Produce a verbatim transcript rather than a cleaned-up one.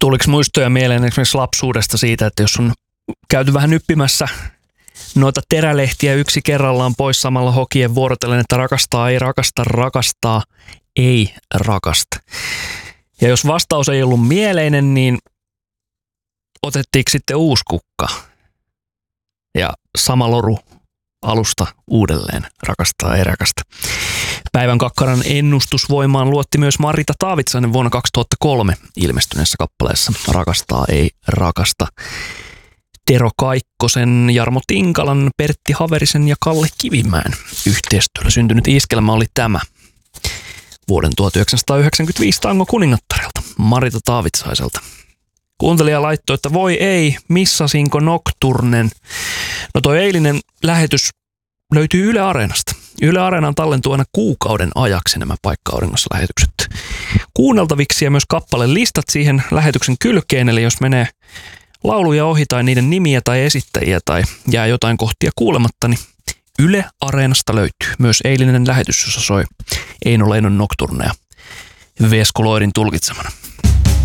Tuliko muistoja mieleen esimerkiksi lapsuudesta siitä, että jos on käyty vähän nyppimässä noita terälehtiä yksi kerrallaan pois samalla hokien vuorotellen, että rakastaa, ei rakasta, rakastaa, ei rakasta. Ja jos vastaus ei ollut mieleinen, niin otettiinko sitten uusi kukka ja sama loru alusta uudelleen, rakastaa, ei rakasta. Päivän kakkaran ennustusvoimaan luotti myös Marita Taavitsainen vuonna kaksituhattakolme ilmestyneessä kappaleessa Rakastaa, ei rakasta. Tero Kaikkosen, Jarmo Tinkalan, Pertti Haverisen ja Kalle Kivimäen yhteistyöllä syntynyt iskelmä oli tämä. Vuoden tuhatyhdeksänsataayhdeksänkymmentäviisi tango kuningattarelta, Marita Taavitsaiselta. Kuuntelija laittoi, että voi ei, missasinko Nocturnen. No toi eilinen lähetys löytyy Yle Areenasta. Yle Areenaan tallentuu aina kuukauden ajaksi nämä Paikka-auringossa lähetykset kuunneltaviksi ja myös kappaleen listat siihen lähetyksen kylkeen. Eli jos menee lauluja ohi tai niiden nimiä tai esittäjiä tai jää jotain kohtia kuulematta, niin Yle Areenasta löytyy myös eilinen lähetys, jossa soi Eino Leinon Nocturneja Vesko Loirin tulkitsemana.